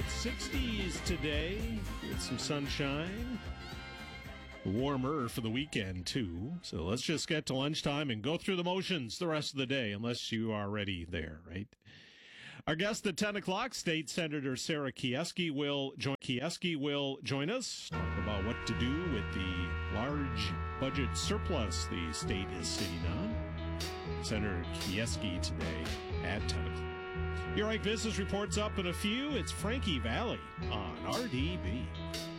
60s today with some sunshine. Warmer for the weekend, too. So let's just get to lunchtime and go through the motions the rest of the day, unless you are already there, right? Our guest at 10 o'clock, State Senator Sarah Kieski will join us, talk about what to do with the large budget surplus the state is sitting on. Senator Kieski today at 10 o'clock. Your Ike Business Report's up in a few. It's Frankie Valli on RDB.